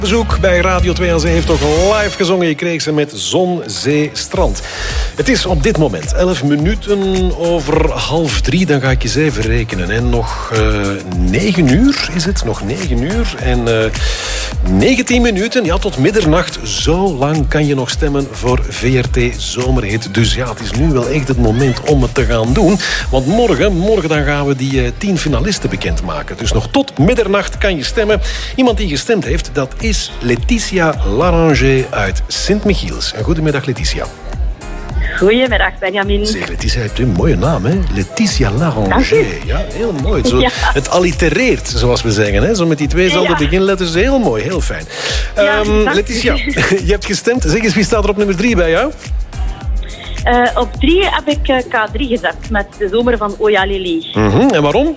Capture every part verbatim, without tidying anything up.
Bezoek bij Radio twee en ze heeft toch live gezongen. Je kreeg ze met Zon, Zee, Strand. Het is op dit moment elf minuten over half drie. Dan ga ik eens even rekenen. En nog uh, negen uur is het. Nog negen uur. En uh, negentien minuten. Ja, tot middernacht. Zo lang kan je nog stemmen voor V R T Zomerhit. Dus ja, het is nu wel echt het moment om het te gaan doen. Want morgen, morgen dan gaan we die uh, tien finalisten bekendmaken. Dus nog tot middernacht kan je stemmen. Iemand die gestemd heeft, dat is is Letitia Laranger uit Sint-Michiels. En goedemiddag, Letitia. Goedemiddag, Benjamin. Zeg, Letitia heeft een mooie naam, hè? Letitia Laranger. Ja, heel mooi. Zo, ja. Het allitereert, zoals we zeggen. Hè? Zo met die tweezelfde ja. beginletters. Heel mooi, heel fijn. Ja, um, Letitia, je hebt gestemd. Zeg eens, wie staat er op nummer drie bij jou? Uh, op drie heb ik uh, K drie gezet met De Zomer van Oya Lili. Mm-hmm. En waarom?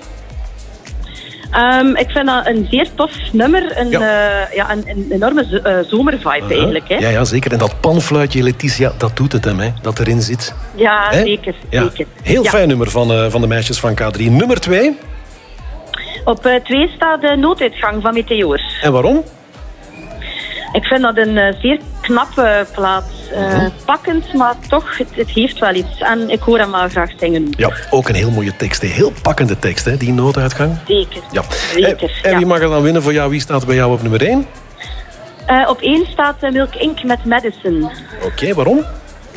Um, ik vind dat een zeer tof nummer. Een, ja. Uh, ja, een, een enorme z- uh, zomervibe uh-huh. eigenlijk. Hè. Ja, ja, zeker. En dat panfluitje, Letitia, dat doet het hem, hè, dat erin zit. Ja, hè? zeker. Ja. zeker. Heel ja. fijn nummer van, uh, van de meisjes van K drie. Nummer twee? Op uh, twee staat de nooduitgang van Meteor. En waarom? Ik vind dat een uh, zeer knappe plaat. Uh, uh-huh. Pakkend, maar toch, het, het heeft wel iets. En ik hoor hem wel graag zingen. Ja, ook een heel mooie tekst. Een heel pakkende tekst, hè, die nooduitgang. Zeker. Ja. Zeker En, en wie ja. mag er dan winnen voor jou? Wie staat bij jou op nummer één? Uh, op één staat uh, Milk Inc. met Madison. Oké, okay, waarom?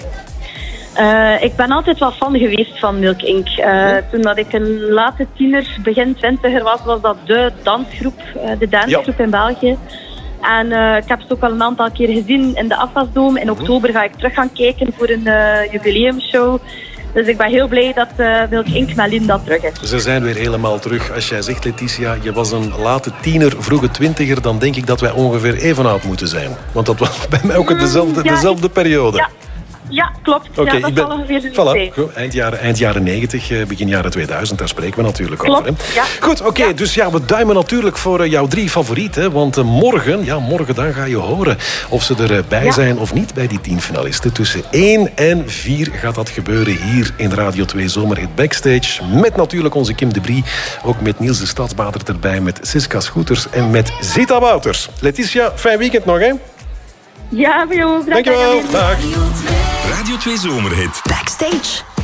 Uh, ik ben altijd wel fan geweest van Milk Inc. Uh, huh? Toen dat ik een late tiener, begin twintiger was, was dat de dansgroep, uh, de dansgroep ja. in België. En uh, ik heb ze ook al een aantal keer gezien in de Afwasdome. In oktober ga ik terug gaan kijken voor een uh, jubileumshow. Dus ik ben heel blij dat uh, Milk Inc. met Linda terug is. Ze zijn weer helemaal terug. Als jij zegt, Letitia, je was een late tiener, vroege twintiger, dan denk ik dat wij ongeveer even oud moeten zijn. Want dat was bij mij ook dezelfde, ja, dezelfde periode. Ja. Ja, klopt. Okay, ja, dat ik ben... zal ongeveer zo voilà. zijn. Goed, eind, jaren, eind jaren negentig, begin jaren tweeduizend, daar spreken we natuurlijk klopt, over. Hè? Ja. Goed, oké, okay, ja. dus ja, we duimen natuurlijk voor uh, jouw drie favorieten. Want uh, morgen, ja, morgen dan ga je horen of ze erbij uh, ja. zijn of niet bij die tien finalisten. Tussen één en vier gaat dat gebeuren hier in Radio twee Zomerhit Backstage. Met natuurlijk onze Kim de Brie, ook met Niels de Stadsbader erbij, met Siska Scooters en met Zita Wouters. Letitia, fijn weekend nog, hè? Ja, voor jou ook. Dankjewel. Dag. Radio twee Zomerhit. Backstage.